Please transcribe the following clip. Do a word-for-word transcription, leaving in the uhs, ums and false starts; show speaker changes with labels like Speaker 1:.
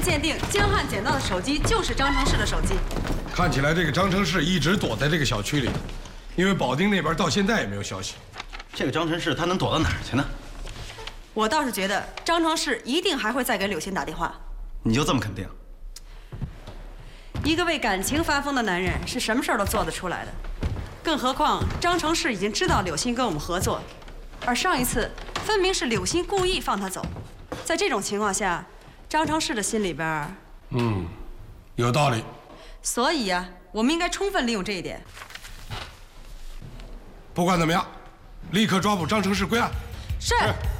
Speaker 1: 鉴定，江汉捡到的手机就是张成世的手机。
Speaker 2: 看起来这个张成世一直躲在这个小区里，因为保定那边到现在也没有消息。
Speaker 3: 这个张成世他能躲到哪儿去呢？
Speaker 1: 我倒是觉得张成世一定还会再给柳鑫打电话。
Speaker 3: 你就这么肯定？
Speaker 1: 一个为感情发疯的男人是什么事儿都做得出来的，更何况张成世已经知道柳鑫跟我们合作，而上一次分明是柳鑫故意放他走。在这种情况下，张成世的心里边，
Speaker 2: 嗯，有道理。
Speaker 1: 所以呀、啊，我们应该充分利用这一点。
Speaker 2: 不管怎么样，立刻抓捕张成世归案。
Speaker 1: 是。是